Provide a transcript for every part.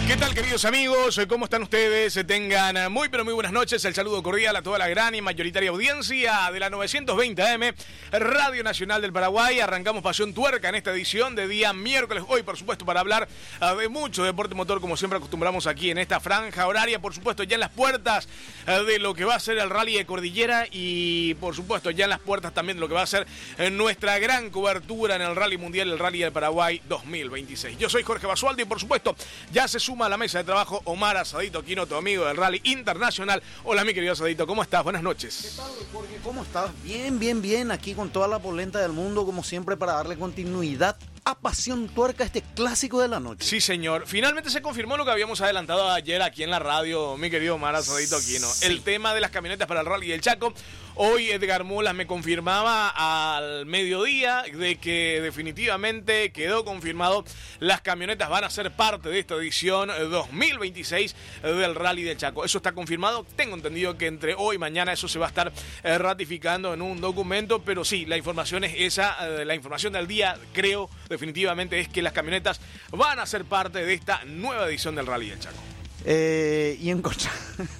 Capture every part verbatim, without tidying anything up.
¿Qué tal, queridos amigos? ¿Cómo están ustedes? Tengan muy pero muy buenas noches. El saludo cordial a toda la gran y mayoritaria audiencia de la novecientos veinte A M, Radio Nacional del Paraguay. Arrancamos Pasión Tuerca en esta edición de día miércoles. Hoy, por supuesto, para hablar de mucho deporte motor, como siempre acostumbramos aquí en esta franja horaria. Por supuesto, ya en las puertas de lo que va a ser el Rally de Cordillera y, por supuesto, ya en las puertas también de lo que va a ser nuestra gran cobertura en el Rally Mundial, el Rally del Paraguay dos mil veintiséis. Yo soy Jorge Basualdo y, por supuesto, ya se suma a la mesa de trabajo Omar Asadito Quino, tu amigo del Rally Internacional. Hola, mi querido Asadito, ¿cómo estás? Buenas noches. ¿Qué tal, Jorge? ¿Cómo estás? Bien, bien, bien. Aquí con toda la polenta del mundo, como siempre, para darle continuidad a Pasión Tuerca, este clásico de la noche. Sí, señor. Finalmente se confirmó lo que habíamos adelantado ayer aquí en la radio, mi querido Omar Asadito Quino. Sí. El tema de las camionetas para el Rally del Chaco. Hoy Edgar Mulas me confirmaba al mediodía de que definitivamente quedó confirmado. Las camionetas van a ser parte de esta edición dos mil veintiséis del Rally del Chaco. Eso está confirmado. Tengo entendido que entre hoy y mañana eso se va a estar eh, ratificando en un documento. Pero sí, la información es esa. Eh, la información del día, creo, definitivamente es que las camionetas van a ser parte de esta nueva edición del Rally del Chaco. Eh, y en contra...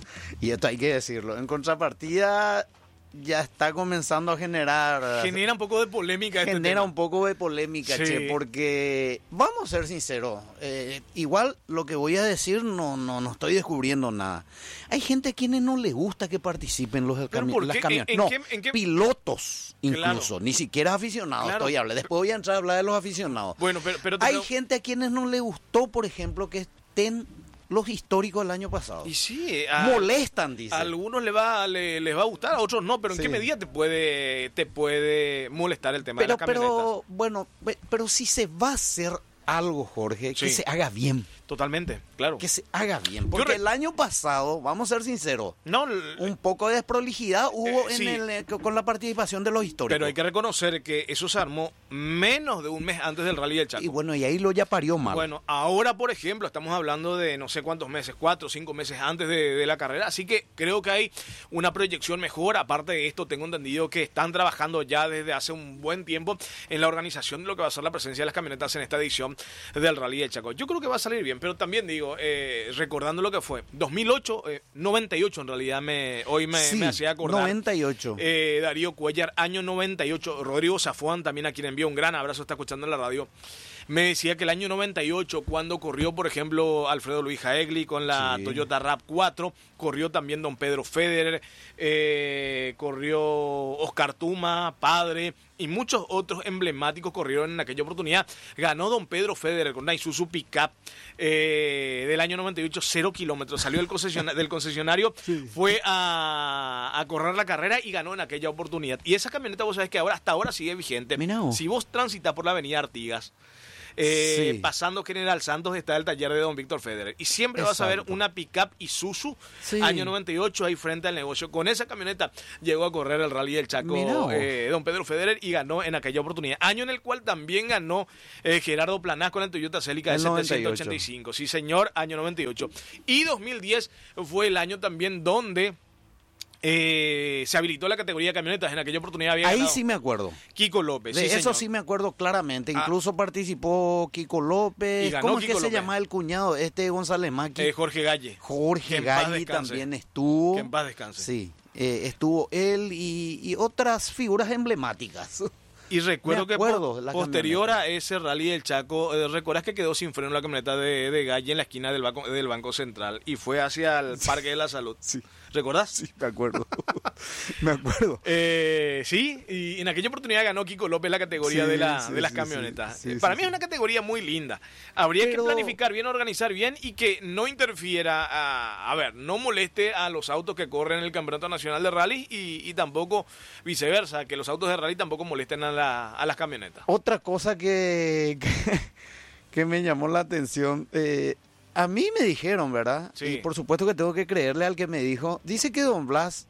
y esto hay que decirlo. En contrapartida... ya está comenzando a generar... Genera un poco de polémica este Genera tema. un poco de polémica, sí. Che, porque vamos a ser sinceros. Eh, igual lo que voy a decir no, no, no estoy descubriendo nada. Hay gente a quienes no les gusta que participen los cami las camionetas. No, ¿en qué, en qué? Pilotos incluso, claro. Ni siquiera aficionados. Claro. Estoy hablando. Después voy a entrar a hablar de los aficionados. Bueno, pero, pero Hay creo... gente a quienes no les gustó, por ejemplo, que estén los históricos del año pasado. Y sí, a, molestan, dice. A algunos les va, le, les va a gustar, a otros no, pero ¿en sí. qué medida te puede, te puede molestar el tema pero, de las camionetas? Pero, bueno, pero si se va a hacer algo, Jorge, sí. que se haga bien. Totalmente, claro. Que se haga bien. Porque re... el año pasado, vamos a ser sinceros, no, un poco de desprolijidad hubo eh, en sí. el, con la participación de los históricos. Pero hay que reconocer que eso se armó menos de un mes antes del Rally del Chaco. Y bueno, y ahí lo ya parió mal. Bueno, ahora, por ejemplo, estamos hablando de no sé cuántos meses, cuatro o cinco meses antes de, de la carrera. Así que creo que hay una proyección mejor. Aparte de esto, tengo entendido que están trabajando ya desde hace un buen tiempo en la organización de lo que va a ser la presencia de las camionetas en esta edición del Rally del Chaco. Yo creo que va a salir bien, pero también digo, Eh, recordando lo que fue dos mil ocho, eh, noventa y ocho en realidad me, hoy me, sí, me hacía acordar noventa y ocho eh, Darío Cuellar, año noventa y ocho. Rodrigo Zafuán, también a quien envío un gran abrazo, está escuchando en la radio, me decía que el año noventa y ocho, cuando corrió por ejemplo Alfredo Luis Jaegli con la sí. Toyota RAV cuatro, corrió también don Pedro Federer, eh, corrió Oscar Tuma, padre, y muchos otros emblemáticos corrieron en aquella oportunidad. Ganó don Pedro Federer con una Isuzu Pickup eh, del año noventa y ocho, cero kilómetros. Salió del concesionario, del concesionario sí. fue a, a correr la carrera y ganó en aquella oportunidad. Y esa camioneta, vos sabés que ahora hasta ahora sigue vigente. Mirá vos. Si vos transitas por la avenida Artigas, Eh, sí. pasando General Santos, está el taller de don Víctor Federer. Y siempre Exacto. vas a ver una pickup Isuzu, sí. año noventa y ocho, ahí frente al negocio. Con esa camioneta llegó a correr el Rally del Chaco eh, don Pedro Federer y ganó en aquella oportunidad. Año en el cual también ganó eh, Gerardo Planás con el Toyota Celica de setecientos ochenta y cinco. Sí, señor, año noventa y ocho. Y dos mil diez fue el año también donde... Eh, se habilitó la categoría de camionetas. En aquella oportunidad había Ahí ganado sí me acuerdo Kiko López. De sí, eso señor. sí me acuerdo claramente. Ah. Incluso participó Kiko López. Y ganó ¿Cómo Kiko es que López. se llama el cuñado? Este González Maqui. Eh, Jorge Galle. Jorge Galle también estuvo. Que en paz descanse. Sí, eh, estuvo él y, y otras figuras emblemáticas. Y recuerdo que po posterior camioneta. a ese Rally del Chaco, eh, recuerdas que quedó sin freno la camioneta de, de Galle en la esquina del banco, del banco Central y fue hacia el Parque de la Salud. Sí. ¿Recordás? Sí, me acuerdo. me acuerdo. Eh, sí, y en aquella oportunidad ganó Kiko López la categoría sí, de, la, sí, de las sí, camionetas. Sí, sí, Para sí, mí sí. es una categoría muy linda. Habría Pero... que planificar bien, organizar bien y que no interfiera, a, a ver, no moleste a los autos que corren en el Campeonato Nacional de Rally y, y tampoco viceversa, que los autos de rally tampoco molesten a, la, a las camionetas. Otra cosa que, que, que me llamó la atención... Eh, A mí me dijeron, ¿verdad? Sí. Y por supuesto que tengo que creerle al que me dijo. Dice que don Blas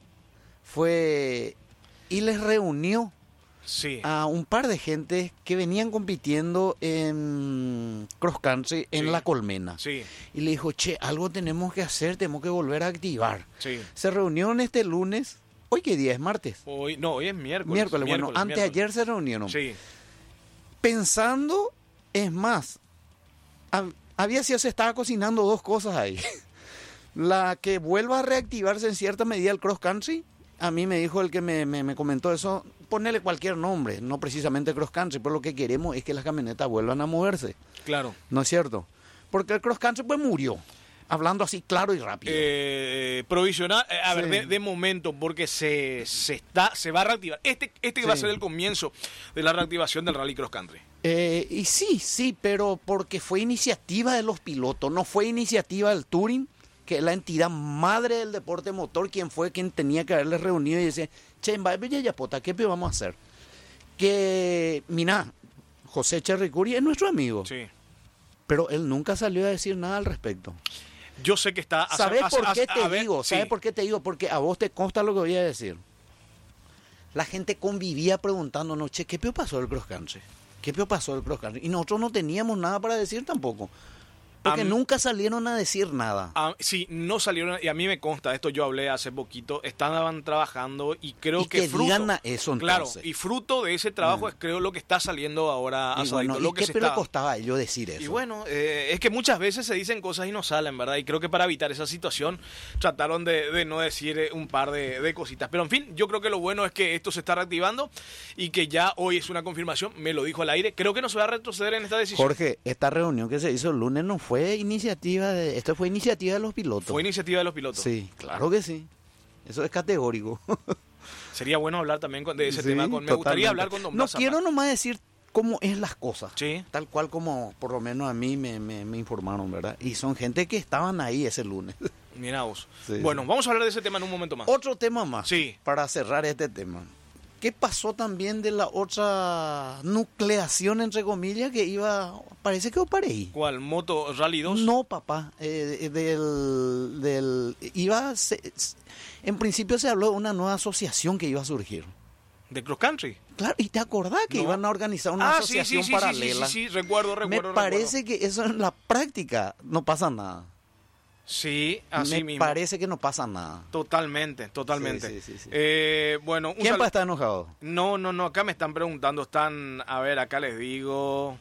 fue y les reunió sí. a un par de gente que venían compitiendo en cross country en sí. La Colmena. Sí. Y le dijo, che, algo tenemos que hacer, tenemos que volver a activar. Sí. Se reunieron este lunes. ¿Hoy qué día es? ¿Martes? Hoy, no, hoy es miércoles. Miércoles, miércoles bueno, anteayer miércoles. se reunieron. Sí. Pensando, es más... A, había sido, se estaba cocinando dos cosas ahí. La que vuelva a reactivarse en cierta medida el cross country. A mí me dijo el que me, me, me comentó eso, ponerle cualquier nombre, no precisamente cross country, pero lo que queremos es que las camionetas vuelvan a moverse. Claro. ¿No es cierto? Porque el cross country pues murió. Hablando así claro y rápido. Eh, provisional, eh, a Sí. ver, de, de momento, porque se, se está, se va a reactivar. Este, este Sí. va a ser el comienzo de la reactivación del Rally Cross Country. Eh, y sí, sí, pero porque fue iniciativa de los pilotos, no fue iniciativa del Touring, que es la entidad madre del deporte motor, quien fue quien tenía que haberles reunido y decir, che, en Yapota, ¿qué vamos a hacer? Que, mira, José Cherricuri es nuestro amigo, Sí. pero él nunca salió a decir nada al respecto. Yo sé que está... hace- ¿Sabes hace- por qué hace- te a ver, digo? ¿Sabes sí. por qué te digo? Porque a vos te consta lo que voy a decir. La gente convivía preguntándonos, che, ¿qué peor pasó del cross country? ¿Qué peor pasó del cross country? Y nosotros no teníamos nada para decir tampoco. Porque A mí- nunca salieron a decir nada. Ah, sí, no salieron, y a mí me consta, esto yo hablé hace poquito, estaban trabajando y creo Y que, que fruto, digan a eso, claro, entonces. y fruto de ese trabajo Mm. es creo lo que está saliendo ahora a Y bueno, Sadito, ¿y lo que qué se peor le está... costaba a ellos decir eso? Y bueno, eh, es que muchas veces se dicen cosas y no salen, ¿verdad? Y creo que para evitar esa situación trataron de, de no decir eh, un par de, de cositas. Pero en fin, yo creo que lo bueno es que esto se está reactivando y que ya hoy es una confirmación, me lo dijo al aire, creo que no se va a retroceder en esta decisión. Jorge, esta reunión que se hizo el lunes no fue iniciativa de... Esto fue iniciativa de los pilotos. Fue iniciativa de los pilotos. Sí, claro que sí. Eso es categórico. Sería bueno hablar también con- de ese Sí, tema. Con, me totalmente. gustaría hablar con Don No Blas Zapata. quiero nomás decir cómo es las cosas. Sí. Tal cual como por lo menos a mí me, me, me informaron, ¿verdad? Y son gente que estaban ahí ese lunes. Mira vos. Sí, bueno, sí. vamos a hablar de ese tema en un momento más. Otro tema más. Sí. Para cerrar este tema. ¿Qué pasó también de la otra nucleación, entre comillas, que iba... Parece que para ahí. ¿Cuál? ¿Moto Rally dos? No, papá. Eh, del, del... Iba... se- en principio se habló de una nueva asociación que iba a surgir. ¿De Cross Country? Claro, y te acordás que No. iban a organizar una Ah, sí, asociación sí, sí, sí, paralela. sí, sí, sí, recuerdo, recuerdo. Me parece que eso en la práctica no pasa nada. recuerdo. Sí, así Me mismo. parece que no pasa nada. Totalmente, totalmente. Sí, sí, sí, sí. Eh, bueno, un ¿Quién sal- va a estar enojado? No, no, no, acá me están preguntando, están, a ver, acá les digo,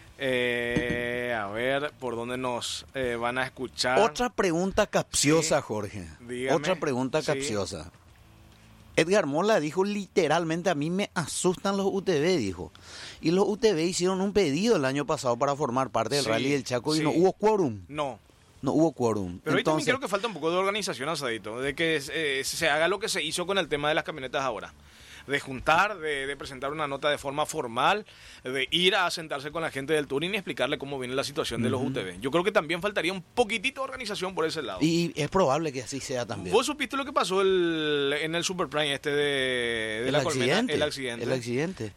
eh, a ver, por dónde nos eh, van a escuchar. Otra pregunta capciosa, Sí. Jorge. Dígame. Otra pregunta Sí. capciosa. Edgar Mola dijo literalmente, a mí me asustan los U T V, dijo. Y los U T V hicieron un pedido el año pasado para formar parte del Sí, Rally del Chaco y sí. no hubo quórum. No, No hubo quórum. pero ahí también Entonces, creo que falta un poco de organización, Asadito, de que eh, se haga lo que se hizo con el tema de las camionetas ahora. De juntar, de, de presentar una nota de forma formal, de ir a sentarse con la gente del Touring y explicarle cómo viene la situación de los U T V. Yo creo que también faltaría un poquitito de organización por ese lado. y es probable que así sea también. ¿Vos supiste lo que pasó el- en el Super Prime este de, de el, la accidente, Colmena? El accidente. El accidente.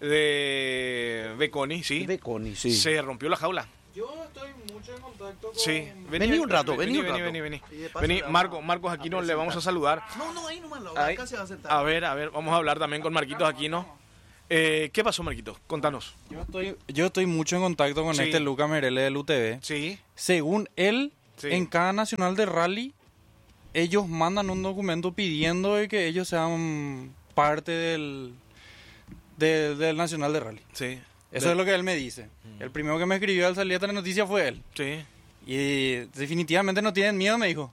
De Beconi, sí. Beconi, sí. Se rompió la jaula. Yo estoy mucho en contacto con... Sí. Vení un rato, vení un vení, rato. Vení, vení, Y de paso vení. le vamos Marco, a- Marcos a Aquino, le vamos a presentar. saludar. No, no, ahí nomás, la Ahí. acá se va a sentar. A ver, a ver, vamos a hablar también con Marquitos Aquino. Eh, ¿Qué pasó, Marquitos? Contanos. Yo estoy, yo estoy mucho en contacto con Sí. este Luca Merele del U T V. Sí. Según él, Sí. en cada nacional de rally, ellos mandan un documento pidiendo de que ellos sean parte del, de- del nacional de rally. Sí. Eso De- es lo que él me dice. El primero que me escribió al salir esta noticia fue él. Sí. Y definitivamente no tienen miedo, me dijo.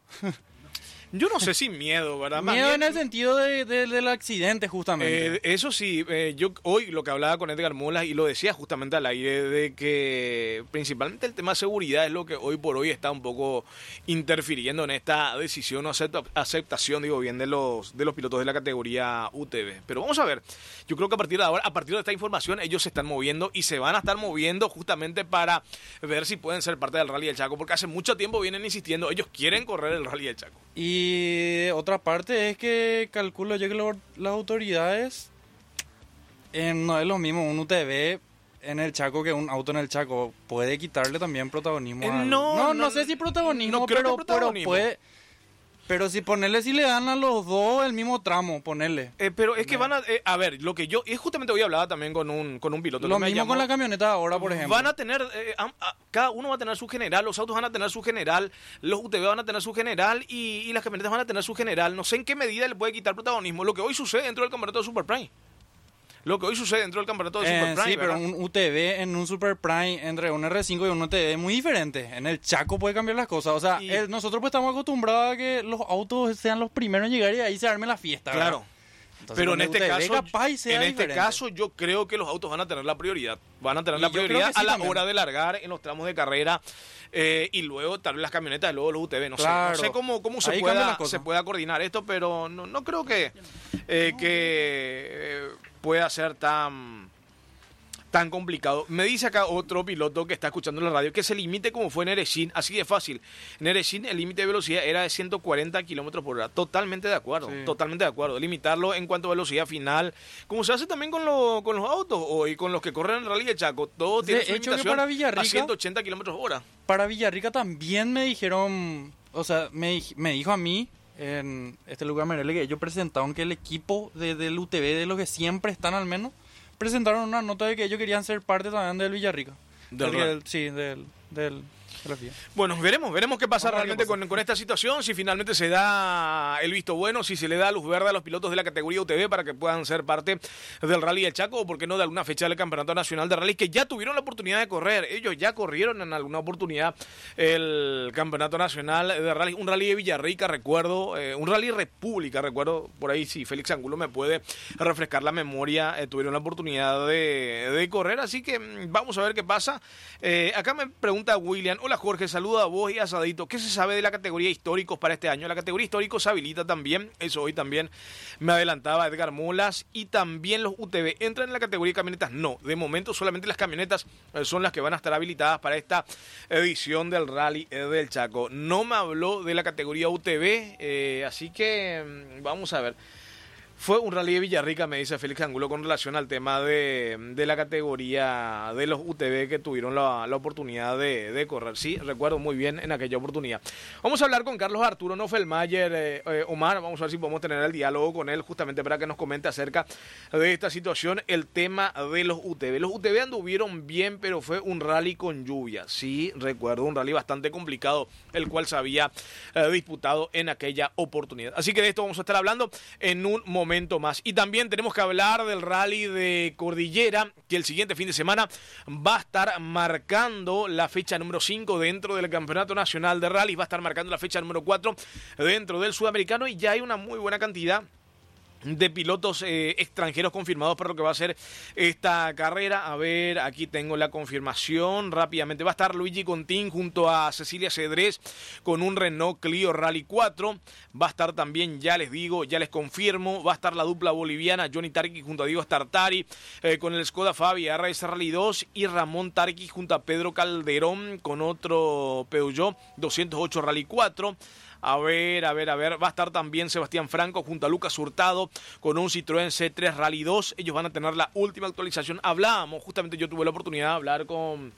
Yo no sé si miedo, ¿verdad? Más Miedo bien- en el sentido de, de- del accidente, justamente. Eh, eso sí, eh, yo hoy lo que hablaba con Edgar Mulas y lo decía justamente al aire, de que principalmente el tema de seguridad es lo que hoy por hoy está un poco interfiriendo en esta decisión o acepta- aceptación, digo bien, de los de los pilotos de la categoría U T V. Pero vamos a ver, yo creo que a partir de ahora, a partir de esta información, ellos se están moviendo y se van a estar moviendo justamente para ver si pueden ser parte del Rally del Chaco, porque hace mucho tiempo vienen insistiendo, ellos quieren correr el Rally del Chaco. Y otra parte es que calculo yo que lo- las autoridades eh, no es lo mismo un U T V en el Chaco que un auto en el Chaco. Puede quitarle también protagonismo. Eh, al- no, no, no, no sé si protagonismo, no creo pero, que protagonismo. pero puede. Pero si ponerle, si le dan a los dos el mismo tramo, ponerle. Eh, pero es que van a, eh, a ver, lo que yo, y justamente hoy hablaba también con un, con un piloto. Lo que me mismo llamó. con la camioneta ahora, por ejemplo. Van a tener, eh, am- a- cada uno va a tener su general, los autos van a tener su general, los U T V van a tener su general y, y las camionetas van a tener su general. No sé en qué medida le puede quitar protagonismo lo que hoy sucede dentro del campeonato de Super Prime. Lo que hoy sucede dentro del campeonato de Super Eh, Prime, sí, pero ¿verdad? un U T V en un Super Prime entre un R cinco y un U T V es muy diferente. En el Chaco puede cambiar las cosas. O sea, Y- el- nosotros pues estamos acostumbrados a que los autos sean los primeros en llegar y ahí se arme la fiesta, ¿verdad? Claro. Entonces, Pero con en el este U T V caso, capaz y sea en este diferente. caso yo creo que los autos van a tener la prioridad. Van a tener Y la yo creo prioridad que sí a la también. hora de largar en los tramos de carrera eh, y luego tal vez las camionetas y luego los U T V. No Claro. sé, no sé cómo, cómo se, Ahí cambian pueda, las cosas. se pueda coordinar esto, pero no, no creo que, eh, que eh, pueda ser tan... tan complicado. Me dice acá otro piloto que está escuchando en la radio que se limite como fue en Erechín, así de fácil. En Erechín el límite de velocidad era de ciento cuarenta kilómetros por hora. Totalmente de acuerdo, Sí. totalmente de acuerdo. Limitarlo en cuanto a velocidad final, como se hace también con, lo- con los autos o y con los que corren en Rally de Chaco. Todo De tiene su hecho, que limitación para Villarrica- a ciento ochenta kilómetros por hora. Para Villarrica también me dijeron, o sea, me, dij- me dijo a mí, en este lugar Merele, que ellos presentaron que el equipo de, del U T V, de los que siempre están al menos, presentaron una nota de que ellos querían ser parte también del Villarrica. Del Del- Rally. del- sí, del, del, de la FIA. Bueno, veremos, veremos qué pasa Vamos a ver qué realmente pasa. Con, con esta situación, si finalmente se da el visto bueno, si se le da luz verde a los pilotos de la categoría U T V para que puedan ser parte del Rally del Chaco, o por qué no de alguna fecha del Campeonato Nacional de Rally, que ya tuvieron la oportunidad de correr, ellos ya corrieron en alguna oportunidad el Campeonato Nacional de Rally, un Rally de Villarrica, recuerdo, eh, un Rally República, recuerdo, por ahí si Félix Angulo me puede refrescar la memoria, eh, tuvieron la oportunidad de, de correr, así que mm, vamos a ver qué pasa. Eh, acá me pregunta William, hola Jorge, saluda a vos y a Sadito, ¿qué se sabe de la categoría históricos para este año? La categoría históricos se habilita también, eso hoy también me adelantaba Edgar Molas, y también los U T V entran en la categoría de camionetas, no, de momento solamente las camionetas eh, son las que van a estar habilitadas para esta edición del Rally eh, del Chaco. No me habló de la categoría U T V, eh, así que mm, vamos a ver. Fue un Rally de Villarrica, me dice Félix Angulo, con relación al tema de, de la categoría de los U T V que tuvieron la, la oportunidad de, de correr. Sí, recuerdo muy bien en aquella oportunidad. Vamos a hablar con Carlos Arturo Nofelmayer, eh, eh, Omar, vamos a ver si podemos tener el diálogo con él justamente para que nos comente acerca de esta situación, el tema de los U T V. Los U T V anduvieron bien, pero fue un rally con lluvia. Sí, recuerdo, un rally bastante complicado, el cual se había eh, disputado en aquella oportunidad. Así que de esto vamos a estar hablando en un momento. momento más. Y también tenemos que hablar del Rally de Cordillera, que el siguiente fin de semana va a estar marcando la fecha número cinco dentro del Campeonato Nacional de Rally, va a estar marcando la fecha número cuatro dentro del Sudamericano, y ya hay una muy buena cantidad de pilotos eh, extranjeros confirmados para lo que va a ser esta carrera. A ver, aquí tengo la confirmación rápidamente. Va a estar Luigi Contín junto a Cecilia Cedrés con un Renault Clio Rally cuatro. Va a estar también, ya les digo, ya les confirmo, va a estar la dupla boliviana Johnny Tarqui junto a Diego Startari eh, con el Skoda Fabia R S Rally dos, y Ramón Tarqui junto a Pedro Calderón con otro Peugeot doscientos ocho Rally cuatro. A ver, a ver, a ver, va a estar también Sebastián Franco junto a Lucas Hurtado con un Citroën C tres Rally dos. Ellos van a tener la última actualización. Hablábamos, justamente yo tuve la oportunidad de hablar con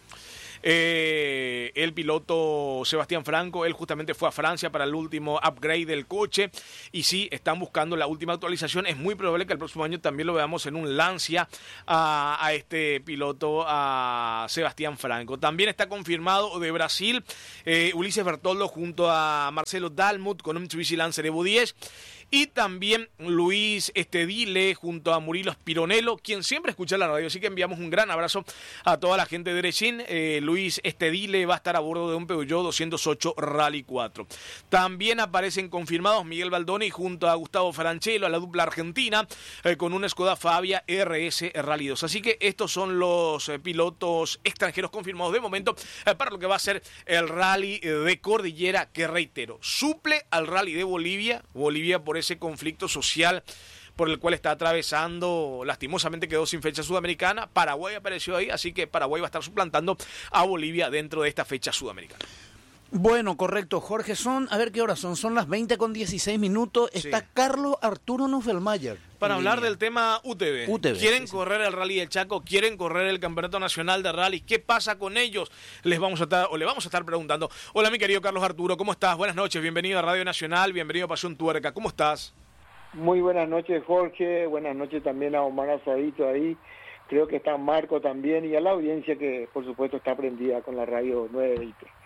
eh, el piloto Sebastián Franco. Él justamente fue a Francia para el último upgrade del coche, y sí, están buscando la última actualización. Es muy probable que el próximo año también lo veamos en un Lancia a, a este piloto, a Sebastián Franco. También está confirmado de Brasil eh, Ulises Bertoldo junto a Marcelo Dalmut con un Mitsubishi Lancer Evo diez. Y también Luis Estedile junto a Murilo Spironello, quien siempre escucha la radio, así que enviamos un gran abrazo a toda la gente de Erechín. Eh, Luis Estedile va a estar a bordo de un Peugeot doscientos ocho Rally cuatro. También aparecen confirmados Miguel Baldoni junto a Gustavo Franchelo, a la dupla argentina, eh, con un Skoda Fabia R S Rally dos. Así que estos son los eh, pilotos extranjeros confirmados de momento eh, para lo que va a ser el Rally de Cordillera, que reitero, suple al Rally de Bolivia. Bolivia por ese conflicto social por el cual está atravesando, lastimosamente quedó sin fecha sudamericana. Paraguay apareció ahí, así que Paraguay va a estar suplantando a Bolivia dentro de esta fecha sudamericana. Bueno, correcto, Jorge, son, a ver qué horas son, son las veinte con dieciséis minutos, está Sí. Carlos Arturo Nofelmayer. Para en hablar línea. del tema U T V. U T V, Quieren sí, sí. correr el Rally del Chaco, quieren correr el Campeonato Nacional de Rally. ¿Qué pasa con ellos? Les vamos a estar, o le vamos a estar preguntando. Hola, mi querido Carlos Arturo, ¿cómo estás? Buenas noches, bienvenido a Radio Nacional, bienvenido a Pasión Tuerca. ¿Cómo estás? Muy buenas noches, Jorge. Buenas noches también a Omar Asadito ahí. Creo que está Marco también, y a la audiencia que, por supuesto, está prendida con la radio nueve veinte.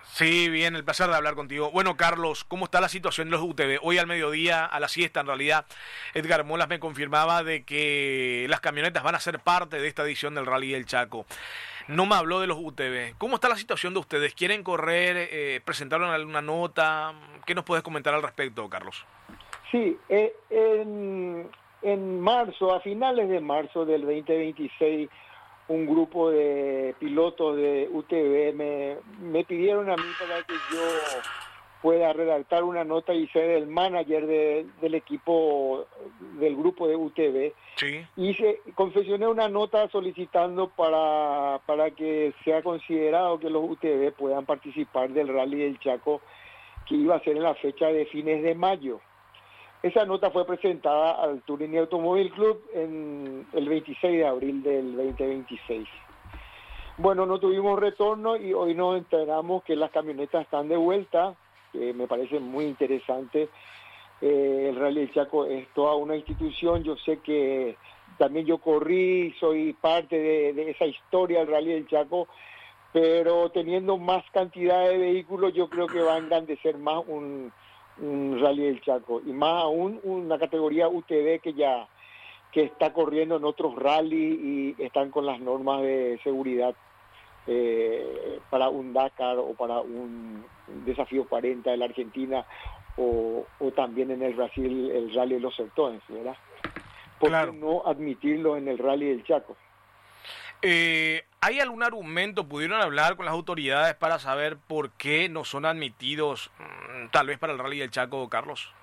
Sí, bien, el placer de hablar contigo. Bueno, Carlos, ¿cómo está la situación de los U T V? Hoy al mediodía, a la siesta en realidad, Edgar Molas me confirmaba de que las camionetas van a ser parte de esta edición del Rally del Chaco. No me habló de los U T V. ¿Cómo está la situación de ustedes? ¿Quieren correr? Eh, ¿Presentaron alguna nota? ¿Qué nos puedes comentar al respecto, Carlos? Sí, eh, en, en marzo, a finales de marzo del veinte veintiséis, un grupo de pilotos de U T V me, me pidieron a mí para que yo pueda redactar una nota y ser el manager de, del equipo del grupo de U T V. Sí. Y se, confeccioné una nota solicitando para, para que sea considerado que los U T V puedan participar del Rally del Chaco, que iba a ser en la fecha de fines de mayo. Esa nota fue presentada al Touring y Automóvil Club en el veintiséis de abril del veinte veintiséis. Bueno, no tuvimos retorno y hoy nos enteramos que las camionetas están de vuelta, que me parece muy interesante. Eh, el Rally del Chaco es toda una institución, yo sé que también yo corrí, soy parte de, de esa historia del Rally del Chaco, pero teniendo más cantidad de vehículos yo creo que va a engrandecer más un... un Rally del Chaco, y más aún una categoría U T V que ya que está corriendo en otros rally y están con las normas de seguridad eh, para un Dakar o para un desafío cuarenta de la Argentina o, o también en el Brasil el Rally de los Sertones, ¿verdad? ¿Por Claro. qué no admitirlo en el Rally del Chaco? Eh, ¿Hay algún argumento, pudieron hablar con las autoridades para saber por qué no son admitidos, mmm, tal vez para el Rally del Chaco, Carlos?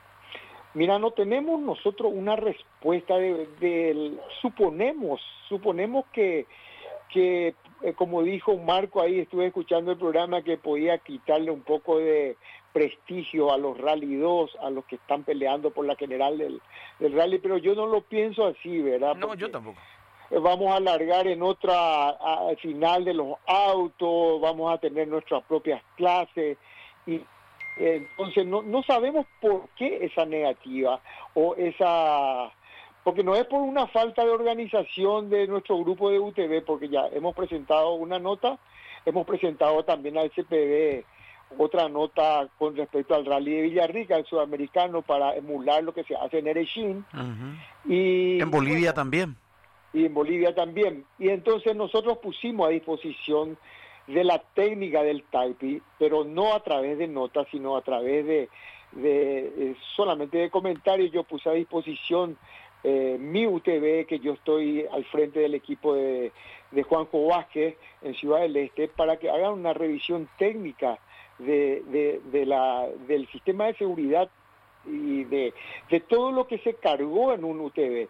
Mira, no tenemos nosotros una respuesta de, de suponemos, suponemos que, que eh, como dijo Marco ahí, estuve escuchando el programa, que podía quitarle un poco de prestigio a los Rally dos, a los que están peleando por la general del, del Rally, pero yo no lo pienso así, ¿verdad? No, Porque yo tampoco. vamos a alargar en otra, a- al final de los autos, vamos a tener nuestras propias clases, y eh, entonces no, no sabemos por qué esa negativa, o esa, porque no es por una falta de organización de nuestro grupo de U T V, porque ya hemos presentado una nota, hemos presentado también al C P B otra nota con respecto al Rally de Villarrica, el sudamericano, para emular lo que se hace en Erechín. Uh-huh. Y En Bolivia bueno, también. y en Bolivia también. Y entonces nosotros pusimos a disposición de la técnica del Taipi, pero no a través de notas, sino a través de, de eh, solamente de comentarios. Yo puse a disposición eh, mi U T V, que yo estoy al frente del equipo de, de Juanjo Vázquez en Ciudad del Este, para que hagan una revisión técnica de, de, de la, del sistema de seguridad y de, de todo lo que se cargó en un U T V.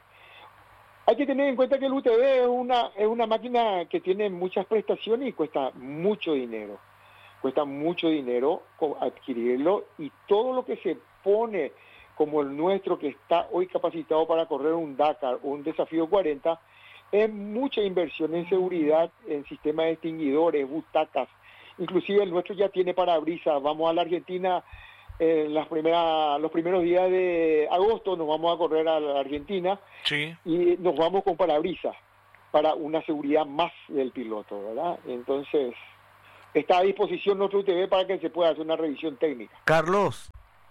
Hay que tener en cuenta que el U T V es una, es una máquina que tiene muchas prestaciones y cuesta mucho dinero. Cuesta mucho dinero adquirirlo, y todo lo que se pone como el nuestro, que está hoy capacitado para correr un Dakar o un desafío cuarenta, es mucha inversión en seguridad, en sistemas de extinguidores, butacas. Inclusive el nuestro ya tiene parabrisas. Vamos a la Argentina en las primeras, los primeros días de agosto, nos vamos a correr a la Argentina. Sí. Y nos vamos con parabrisas para una seguridad más del piloto, ¿verdad? Entonces, está a disposición nuestro U T V para que se pueda hacer una revisión técnica. Carlos,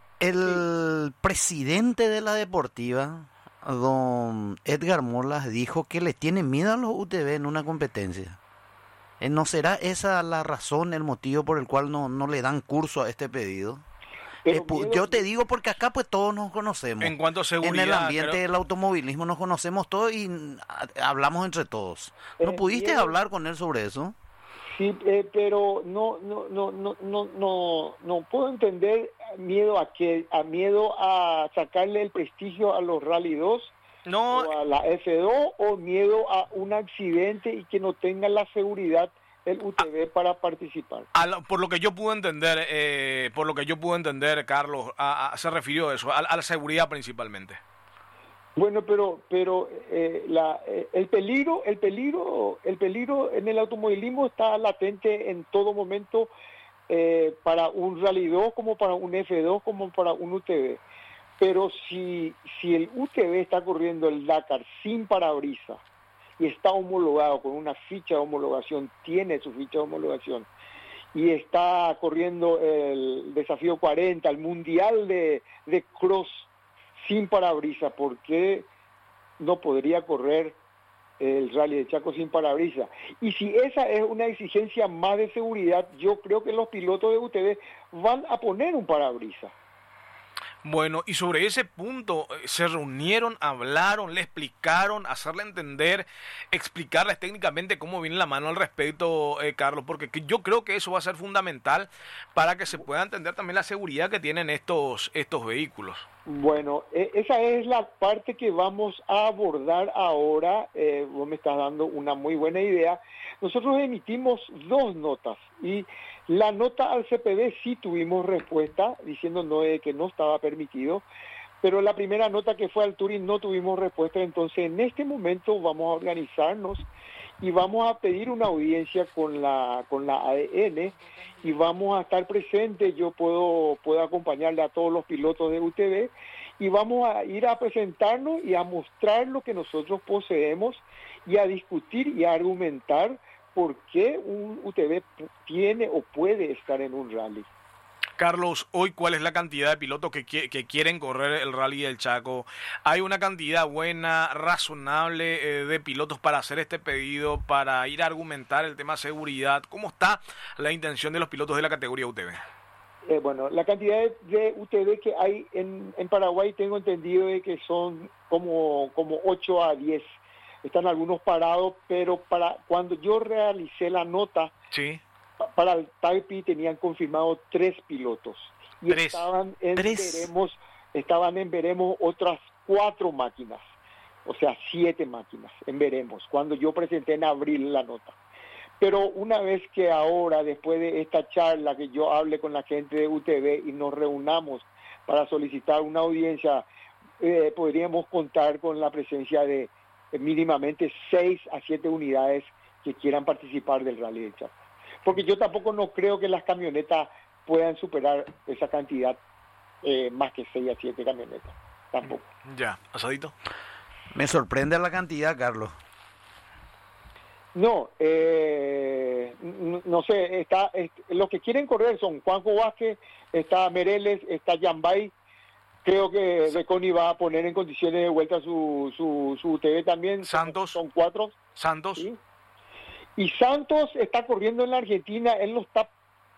el sí. presidente de la deportiva, don Edgar Molas, dijo que le tiene miedo a los U T V en una competencia. ¿No será esa la razón, el motivo por el cual no, no le dan curso a este pedido? Eh, miedo, yo te digo porque acá pues todos nos conocemos. En cuanto a seguridad. En el ambiente pero... del automovilismo nos conocemos todos y hablamos entre todos. ¿No eh, pudiste miedo, hablar con él sobre eso? Sí, eh, pero no, no, no, no, no, no, no puedo entender miedo a qué, a miedo a sacarle el prestigio a los Rally dos. No, o a la F dos, o miedo a un accidente y que no tenga la seguridad el U T V a, para participar. A lo, por lo que yo pude entender, eh, por lo que yo pude entender, Carlos, a, a, se refirió a eso, a, a la seguridad principalmente. Bueno, pero pero eh, la, eh, el peligro, el peligro, el peligro en el automovilismo está latente en todo momento, eh, para un Rally dos, como para un F dos, como para un U T V. Pero si, si el U T V está corriendo el Dakar sin parabrisas y está homologado con una ficha de homologación, tiene su ficha de homologación, y está corriendo el desafío cuarenta, el mundial de, de cross sin parabrisas, ¿por qué no podría correr el Rally del Chaco sin parabrisas? Y si esa es una exigencia más de seguridad, yo creo que los pilotos de U T V van a poner un parabrisas. Bueno, y sobre ese punto, ¿se reunieron, hablaron, le explicaron, hacerle entender, explicarles técnicamente cómo viene la mano al respecto, eh, Carlos? Porque yo creo que eso va a ser fundamental para que se pueda entender también la seguridad que tienen estos, estos vehículos. Bueno, esa es la parte que vamos a abordar ahora. Eh, vos me estás dando una muy buena idea. Nosotros emitimos dos notas y la nota al C P D sí tuvimos respuesta diciendo no, eh, que no estaba permitido, pero la primera nota que fue al Touring no tuvimos respuesta. Entonces en este momento vamos a organizarnos y vamos a pedir una audiencia con la con la A D N y vamos a estar presentes. Yo puedo puedo acompañarle a todos los pilotos de U T V y vamos a ir a presentarnos y a mostrar lo que nosotros poseemos y a discutir y a argumentar por qué un U T V tiene o puede estar en un rally. Carlos, hoy, ¿cuál es la cantidad de pilotos que, que, que quieren correr el Rally del Chaco? ¿Hay una cantidad buena, razonable eh, de pilotos para hacer este pedido, para ir a argumentar el tema seguridad? ¿Cómo está la intención de los pilotos de la categoría U T V? Eh, bueno, la cantidad de, de U T V que hay en, en Paraguay tengo entendido de que son como, como ocho a diez. Están algunos parados, pero para cuando yo realicé la nota, sí, para el Taipi tenían confirmado tres pilotos y tres. estaban en tres. veremos estaban en veremos otras cuatro máquinas, o sea siete máquinas en veremos cuando yo presenté en abril la nota. Pero una vez que ahora, después de esta charla, que yo hable con la gente de U T V y nos reunamos para solicitar una audiencia, eh, podríamos contar con la presencia de eh, mínimamente seis a siete unidades que quieran participar del Rally del Chaco. Porque yo tampoco no creo que las camionetas puedan superar esa cantidad, eh, más que seis a siete camionetas. Tampoco. Ya, Asadito. Me sorprende la cantidad, Carlos. No, eh, no, no sé, está, es, los que quieren correr son Juanjo Vázquez, está Mereles, está Yambay. Creo que Reconi va a poner en condiciones de vuelta su, su, su U T V también. Santos. Son, son cuatro. Santos. ¿Sí? Y Santos está corriendo en la Argentina, él no está,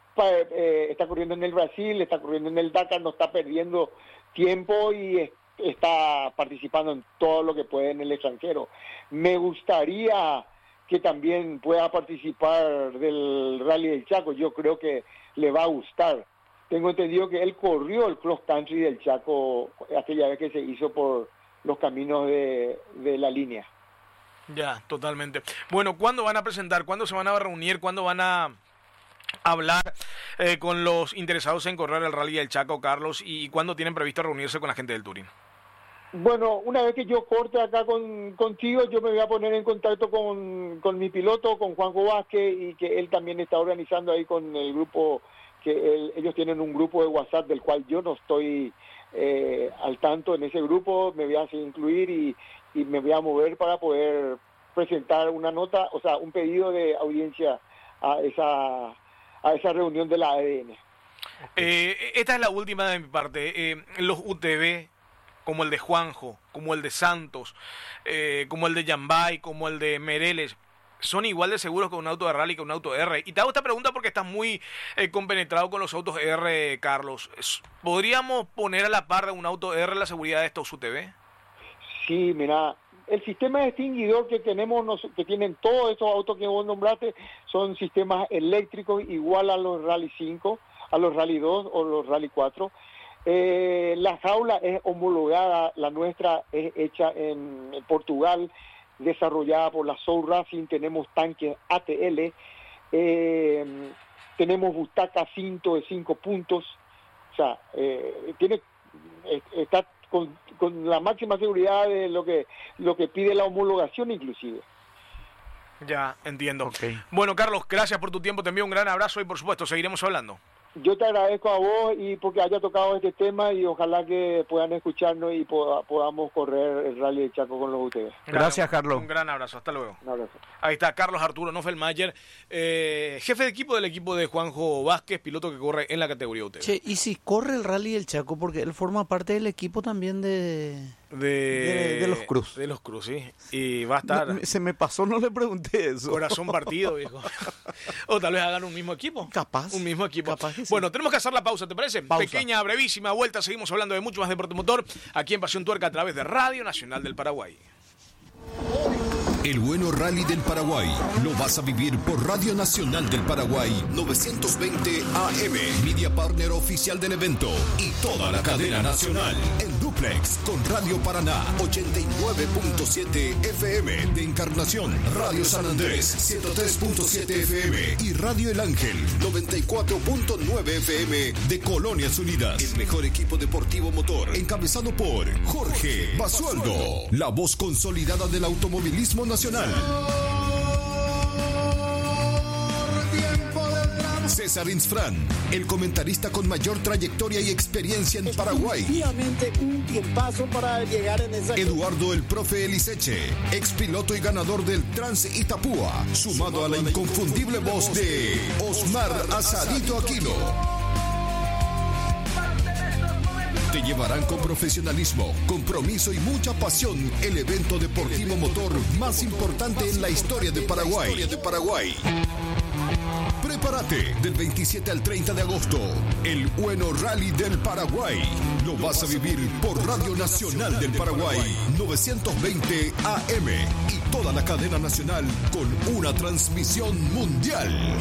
eh, está corriendo en el Brasil, está corriendo en el Dakar, no está perdiendo tiempo y es, está participando en todo lo que puede en el extranjero. Me gustaría que también pueda participar del Rally del Chaco, yo creo que le va a gustar. Tengo entendido que él corrió el cross country del Chaco aquella vez que se hizo por los caminos de, de la línea. Ya, totalmente. Bueno, ¿cuándo van a presentar? ¿Cuándo se van a reunir? ¿Cuándo van a hablar eh, con los interesados en correr el Rally del Chaco, Carlos? ¿Y cuándo tienen previsto reunirse con la gente del Touring? Bueno, una vez que yo corte acá con, contigo, yo me voy a poner en contacto con, con mi piloto, con Juanjo Vázquez, y que él también está organizando ahí con el grupo, que él, ellos tienen un grupo de WhatsApp del cual yo no estoy eh, al tanto en ese grupo, me voy a hacer incluir y, y me voy a mover para poder presentar una nota, o sea, un pedido de audiencia a esa, a esa reunión de la A D N. Eh, esta es la última de mi parte. Eh, los U T V, como el de Juanjo, como el de Santos, eh, como el de Yambay, como el de Mereles, son igual de seguros que un auto de rally, que un auto R. Y te hago esta pregunta porque estás muy eh, compenetrado con los autos R, Carlos. ¿Podríamos poner a la par de un auto R la seguridad de estos U T V? Sí, mira, el sistema de extinguidor que tenemos, que tienen todos estos autos que vos nombraste, son sistemas eléctricos igual a los Rally cinco, a los Rally dos o los Rally cuatro. Eh, la jaula es homologada, la nuestra es hecha en Portugal, desarrollada por la Soul Racing, tenemos tanques A T L, eh, tenemos butaca cinto de cinco puntos, o sea, eh, tiene, está con, con la máxima seguridad de lo que, lo que pide la homologación inclusive. Ya, entiendo. Okay. Bueno, Carlos, gracias por tu tiempo, te envío un gran abrazo y por supuesto seguiremos hablando. yo te agradezco a vos y porque haya tocado este tema y ojalá que puedan escucharnos y poda, podamos correr el Rally de Chaco con los ustedes. Gracias, Carlos. Un gran abrazo, hasta luego. Un abrazo. Ahí está Carlos Arturo Noffelmayer, eh, jefe de equipo del equipo de Juanjo Vázquez, piloto que corre en la categoría U T V. Che, y si corre el Rally del Chaco, porque él forma parte del equipo también de... De, de, de los Cruz. De los Cruz, sí. Y va a estar... No, se me pasó, no le pregunté eso. Corazón partido, viejo. O tal vez hagan un mismo equipo. Capaz. Un mismo equipo. Capaz que sí. Bueno, tenemos que hacer la pausa, ¿te parece? Pausa. Pequeña, brevísima vuelta. Seguimos hablando de mucho más deporte motor aquí en Pasión Tuerca a través de Radio Nacional del Paraguay. El bueno Rally del Paraguay lo vas a vivir por Radio Nacional del Paraguay novecientos veinte A M, media partner oficial del evento y toda la cadena nacional en duplex con Radio Paraná ochenta y nueve punto siete F M de Encarnación, Radio San Andrés ciento tres punto siete F M y Radio El Ángel noventa y cuatro punto nueve F M de Colonias Unidas. El mejor equipo deportivo motor encabezado por Jorge Basualdo, la voz consolidada del automovilismo nacional. César Insfrán, el comentarista con mayor trayectoria y experiencia en Paraguay. Efectivamente, un tiempazo para llegar en esa... Eduardo el Profe Eliseche, ex piloto y ganador del Trans Itapúa, sumado a la inconfundible voz de Osmar Asadito Aquino. Te llevarán con profesionalismo, compromiso y mucha pasión el evento deportivo motor más importante en la historia de Paraguay. Prepárate del veintisiete al treinta de agosto. El bueno Rally del Paraguay. Lo vas a vivir por Radio Nacional del Paraguay novecientos veinte A M y toda la cadena nacional con una transmisión mundial.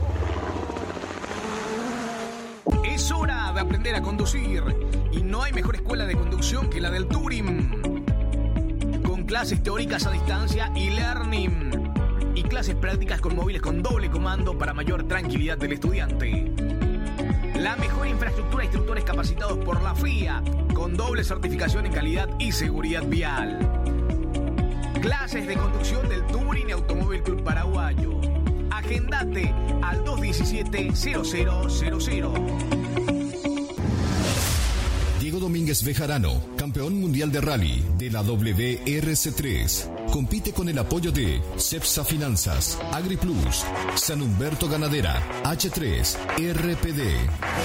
Es hora de aprender a conducir y no hay mejor escuela de conducción que la del Turing. Con clases teóricas a distancia y learning y clases prácticas con móviles con doble comando para mayor tranquilidad del estudiante. La mejor infraestructura, instructores capacitados por la F I A con doble certificación en calidad y seguridad vial. Clases de conducción del Turing y Automóvil Club Paraguayo. Agendate al dos diecisiete cero cero cero cero. Diego Domínguez Bejarano, campeón mundial de rally de la W R C tres. Compite con el apoyo de Cepsa Finanzas, AgriPlus, San Humberto Ganadera, H tres, R P D.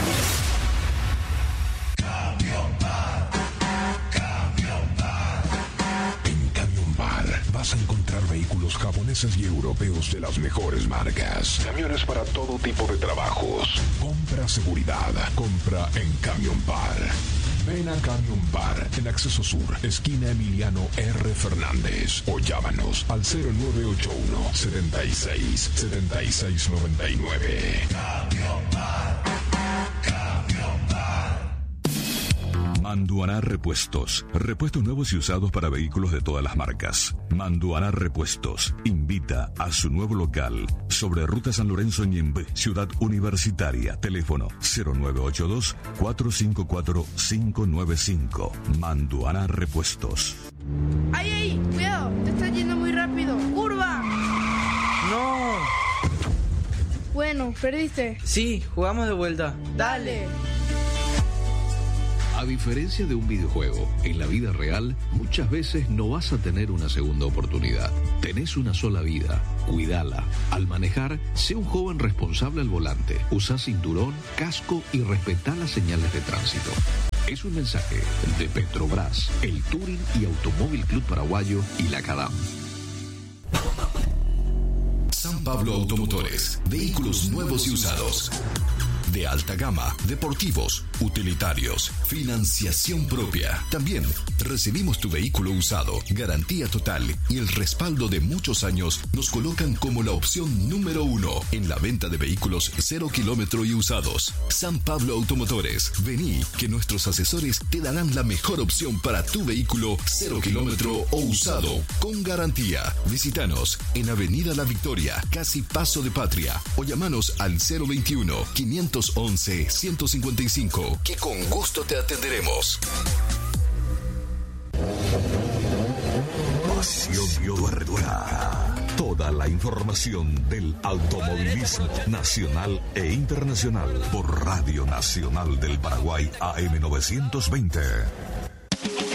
En Camión Bar vas a encontrar vehículos japoneses y europeos de las mejores marcas. Camiones para todo tipo de trabajos. Compra seguridad. Compra en Camión Bar. Ven a Camión Bar en Acceso Sur, esquina Emiliano R. Fernández. O llámanos al cero nueve ocho uno, setenta y seis, setenta y seis noventa y nueve. Camión Bar. Camión Bar. Manduaná Repuestos. Repuestos nuevos y usados para vehículos de todas las marcas. Manduaná Repuestos invita a su nuevo local sobre Ruta San Lorenzo Ñembe, Ciudad Universitaria. Teléfono cero nueve ocho dos, cuatro cinco cuatro, cinco nueve cinco. Manduaná Repuestos. ¡Ay, ay! ¡Cuidado! Te estás yendo muy rápido. ¡Curva! ¡No! Bueno, perdiste. Sí, jugamos de vuelta. Dale. A diferencia de un videojuego, en la vida real, muchas veces no vas a tener una segunda oportunidad. Tenés una sola vida, cuídala. Al manejar, sé un joven responsable al volante. Usa cinturón, casco y respetá las señales de tránsito. Es un mensaje de Petrobras, el Turing y Automóvil Club Paraguayo y la CADAM. San Pablo Automotores, vehículos nuevos y usados. De alta gama, deportivos, utilitarios, financiación propia. También recibimos tu vehículo usado, garantía total y el respaldo de muchos años nos colocan como la opción número uno en la venta de vehículos cero kilómetro y usados. San Pablo Automotores, vení que nuestros asesores te darán la mejor opción para tu vehículo cero kilómetro o usado con garantía. Visítanos en Avenida La Victoria, casi Paso de Patria, o llamanos al cero veintiuno, quinientos once, ciento cincuenta y cinco, que con gusto te atenderemos. Pasión Tuerca. Toda la información del automovilismo nacional e internacional por Radio Nacional del Paraguay A M novecientos veinte.